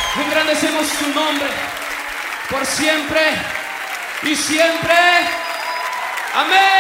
Engrandecemos su nombre por siempre y siempre. Amén.